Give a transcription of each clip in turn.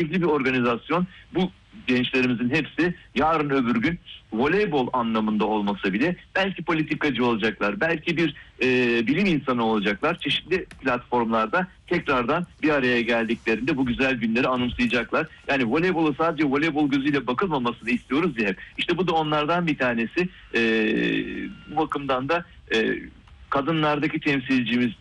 keyifli bir organizasyon. Bu gençlerimizin hepsi yarın öbür gün voleybol anlamında olmasa bile belki politikacı olacaklar, belki bir bilim insanı olacaklar. Çeşitli platformlarda tekrardan bir araya geldiklerinde bu güzel günleri anımsayacaklar. Yani voleybola sadece voleybol gözüyle bakılmamasını istiyoruz ya hep. İşte bu da onlardan bir tanesi. Bu bakımdan da kadınlardaki temsilcimiz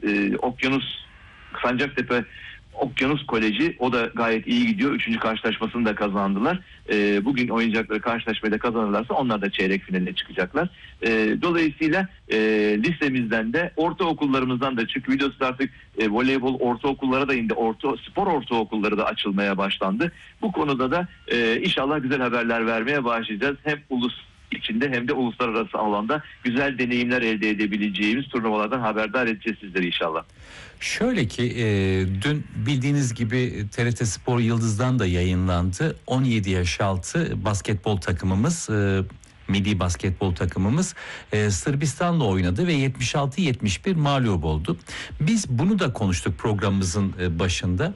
Sancaktepe Okyanus Koleji, o da gayet iyi gidiyor. 3. karşılaşmasını da kazandılar. Bugün oynayacakları karşılaşmayı da kazanırlarsa onlar da çeyrek finaline çıkacaklar. Dolayısıyla lisemizden de ortaokullarımızdan da, çünkü biliyorsunuz artık voleybol ortaokullara da indi. Spor ortaokulları da açılmaya başlandı. Bu konuda da inşallah güzel haberler vermeye başlayacağız. Hem ulus içinde hem de uluslararası alanda güzel deneyimler elde edebileceğimiz turnuvalardan haberdar edeceğiz sizleri inşallah. Şöyle ki dün bildiğiniz gibi TRT Spor Yıldız'dan da yayınlandı. 17 yaş altı basketbol takımımız, milli basketbol takımımız Sırbistan'la oynadı ve 76-71 mağlup oldu. Biz bunu da konuştuk programımızın başında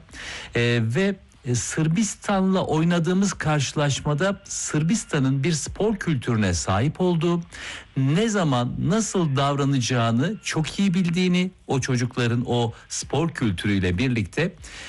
ve Sırbistan'la oynadığımız karşılaşmada Sırbistan'ın bir spor kültürüne sahip olduğu, ne zaman nasıl davranacağını çok iyi bildiğini, o çocukların o spor kültürüyle birlikte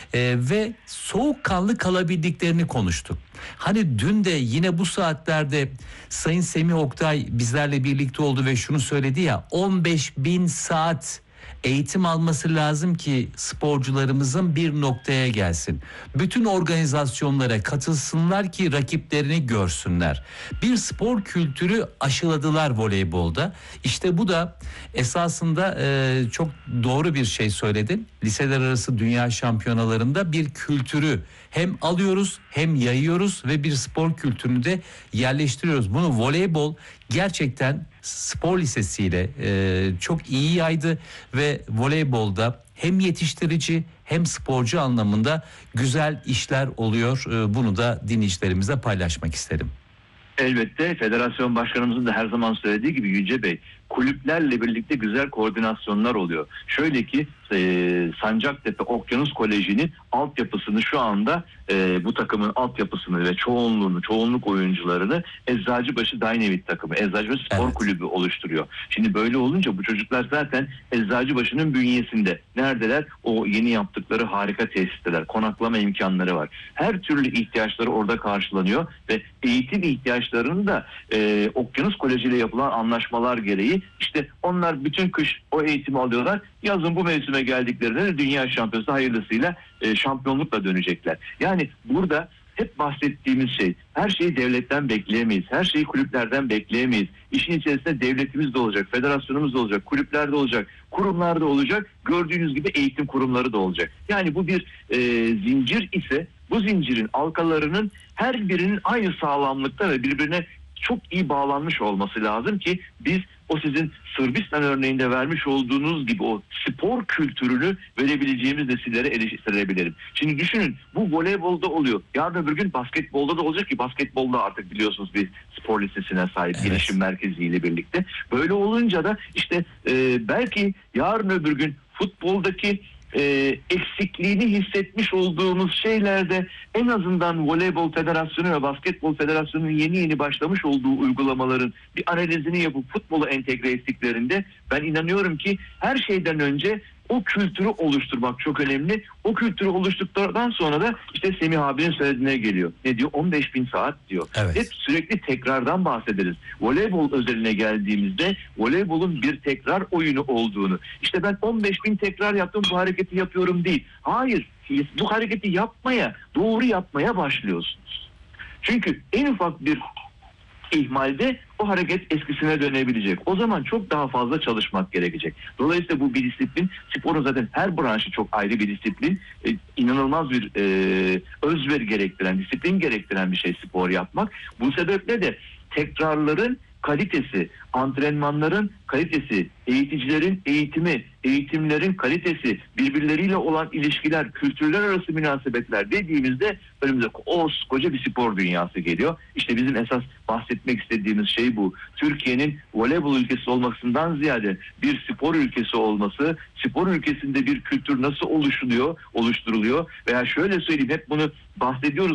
ve soğukkanlı kalabildiklerini konuştuk. Hani dün de yine bu saatlerde Sayın Semih Oktay bizlerle birlikte oldu ve şunu söyledi ya, 15.000 saat eğitim alması lazım ki sporcularımızın bir noktaya gelsin. Bütün organizasyonlara katılsınlar ki rakiplerini görsünler. Bir spor kültürü aşıladılar voleybolda. İşte bu da esasında çok doğru bir şey söyledin. Liseler arası dünya şampiyonalarında bir kültürü hem alıyoruz hem yayıyoruz ve bir spor kültürünü de yerleştiriyoruz. Bunu voleybol gerçekten spor lisesiyle çok iyi yaydı ve voleybolda hem yetiştirici hem sporcu anlamında güzel işler oluyor. Bunu da dinleyicilerimizle paylaşmak isterim. Elbette federasyon başkanımızın da her zaman söylediği gibi Yüce Bey, kulüplerle birlikte güzel koordinasyonlar oluyor. Şöyle ki Sancaktepe Okyanus Koleji'nin altyapısını şu anda bu takımın altyapısını ve çoğunluk oyuncularını Eczacıbaşı Dynamit takımı, Eczacıbaşı Spor Kulübü oluşturuyor. Şimdi böyle olunca bu çocuklar zaten Eczacıbaşı'nın bünyesinde. Neredeler? O yeni yaptıkları harika tesisteler, konaklama imkanları var. Her türlü ihtiyaçları orada karşılanıyor ve eğitim ihtiyaçlarını da Okyanus Koleji ile yapılan anlaşmalar gereği işte onlar bütün kış o eğitimi alıyorlar. Yazın bu mevsime geldiklerinde de dünya şampiyonası hayırlısıyla şampiyonlukla dönecekler. Yani burada hep bahsettiğimiz şey, her şeyi devletten bekleyemeyiz. Her şeyi kulüplerden bekleyemeyiz. İşin içerisinde devletimiz de olacak, federasyonumuz da olacak, kulüpler de olacak, kurumlar da olacak. Gördüğünüz gibi eğitim kurumları da olacak. Yani bu bir zincir ise bu zincirin halkalarının her birinin aynı sağlamlıkta ve birbirine çok iyi bağlanmış olması lazım ki biz o sizin Sırbistan örneğinde vermiş olduğunuz gibi o spor kültürünü verebileceğimiz nesillere eriştirebilirim. Şimdi düşünün, bu voleybolda oluyor. Yarın öbür gün basketbolda da olacak ki basketbolda artık biliyorsunuz bir spor lisesine sahip, gelişim merkeziyle birlikte. Böyle olunca da işte belki yarın öbür gün futboldaki eksikliğini hissetmiş olduğumuz şeylerde en azından Voleybol Federasyonu ve Basketbol Federasyonu'nun yeni başlamış olduğu uygulamaların bir analizini yapıp futbola entegre ettiklerinde ben inanıyorum ki her şeyden önce o kültürü oluşturmak çok önemli. O kültürü oluşturduktan sonra da işte Semih abinin söylediğine geliyor. Ne diyor? 15.000 saat diyor. Evet. Hep sürekli tekrardan bahsederiz. Voleybol özeline geldiğimizde voleybolun bir tekrar oyunu olduğunu. İşte ben 15.000 tekrar yaptım, bu hareketi yapıyorum değil. Hayır. Bu hareketi doğru yapmaya başlıyorsunuz. Çünkü en ufak bir ihmalde o hareket eskisine dönebilecek. O zaman çok daha fazla çalışmak gerekecek. Dolayısıyla bu bir disiplin. Sporun zaten her branşı çok ayrı bir disiplin. İnanılmaz bir özveri gerektiren, disiplin gerektiren bir şey spor yapmak. Bu sebeple de tekrarların kalitesi, antrenmanların kalitesi, eğiticilerin eğitimi, eğitimlerin kalitesi, birbirleriyle olan ilişkiler, kültürler arası münasebetler dediğimizde önümüze koca bir spor dünyası geliyor. İşte bizim esas bahsetmek istediğimiz şey bu. Türkiye'nin voleybol ülkesi olmasından ziyade bir spor ülkesi olması, spor ülkesinde bir kültür nasıl oluşturuluyor veya şöyle söyleyeyim, hep bunu bahsediyoruz.